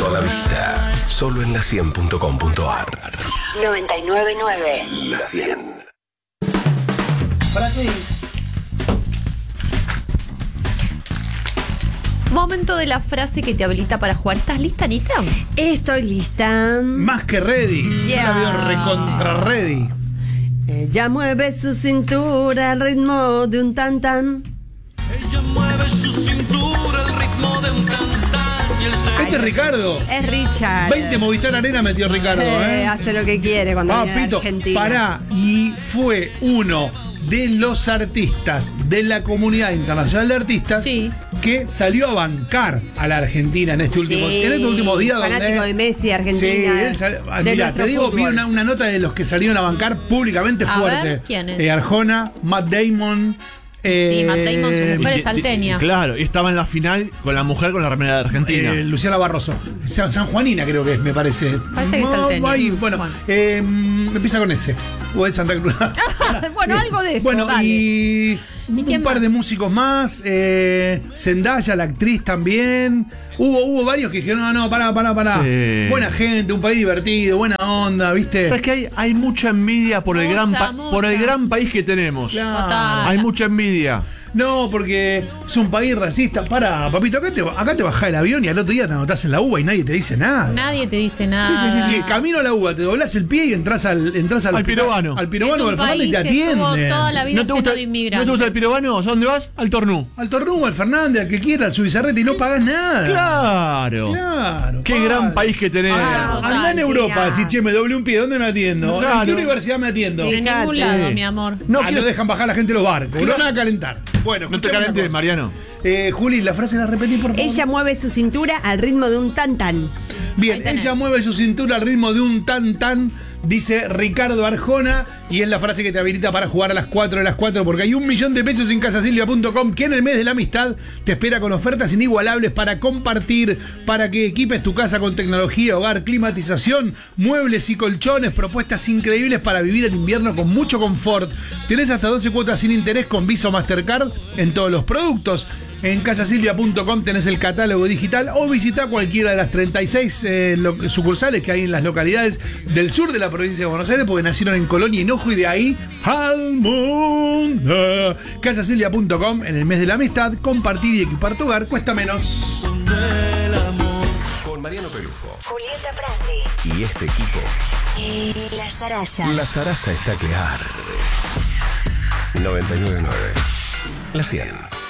Directo a la vista. Solo en la100.com.ar. 99.9. La 100. Frase. Momento de la frase que te habilita para jugar. ¿Estás lista, Anita? Estoy lista. Más que ready. Yeah. Yo la veo recontra ready. Ella mueve su cintura al ritmo de un tan-tan. Ella mueve su cintura al ritmo de un cantán y el Este es Ricardo. Es Richard. 20 Movistar Arena metió Ricardo, Hace lo que quiere cuando viene a Papito, Argentina. pará. Y fue uno de los artistas de la comunidad internacional de artistas que salió a bancar a la Argentina en este último día. Fanático de Messi, Argentina. Sí, mira, te digo, vi una nota de los que salieron a bancar públicamente A fuerte. ver, ¿quién es? Arjona, Matt Damon. Sí, Matt Damon, su mujer es salteña. Claro, y estaba en la final con la mujer con la remera de Argentina. Luciana Barroso. San Juanina creo que es, me parece. Parece que es salteña. Bueno, empieza con ese. O es Santa Cruz. Bueno, algo de eso. Bueno, dale. y un par más? de músicos más. Zendaya, la actriz también. Hubo varios que dijeron, no, pará. Sí. Buena gente, un país divertido, buena onda, ¿viste? ¿Sabes que hay mucha envidia por el gran país que tenemos? Claro. Total. Hay mucha envidia. No, porque es un país racista. Pará, papito, acá te bajás el avión y al otro día te anotás en la UBA y nadie te dice nada. Nadie te dice nada. Sí. Camino a la UBA, te doblás el pie y entras al pirobano. Al pirobano, Es al un Fernández y te país que estuvo atienden. toda la vida ¿No te gusta lleno de inmigrantes. el pirobano? ¿A dónde vas? Al Tornú. Al Tornú, al Fernández, al que quiera, al Subizarrete y no pagás nada. Claro. Qué padre. gran país que tenemos. Andá en Europa, decís, che, me doblé un pie, ¿dónde me atiendo? Claro. ¿En qué universidad me atiendo? En ningún lado, Sí. mi amor. No No dejan bajar la gente de los barcos, no van a calentar. Bueno, No te escuchame una calentes, cosa. Mariano. Juli, la frase la repetí, por favor. Ella mueve su cintura al ritmo de un tan-tan. Bien, Ahí tenés. ella mueve su cintura al ritmo de un tan-tan, dice Ricardo Arjona, y es la frase que te habilita para jugar a las 4 de las 4, porque hay 1 millón de pesos en casasilvia.com que en el mes de la amistad te espera con ofertas inigualables para compartir, para que equipes tu casa con tecnología, hogar, climatización, muebles y colchones, propuestas increíbles para vivir el invierno con mucho confort. Tenés hasta 12 cuotas sin interés con Visa o Mastercard en todos los productos. En casasilvia.com tenés el catálogo digital o visita cualquiera de las 36 sucursales que hay en las localidades del sur de la provincia de Buenos Aires, porque nacieron en Colonia y Hinojo y de ahí al mundo. Casasilvia.com, en el mes de la amistad, compartir y equipar tu hogar cuesta menos. Con Mariano Pelufo Julieta Prandi. y este equipo, La Zaraza. la zaraza está que arde. 99.9. La 100.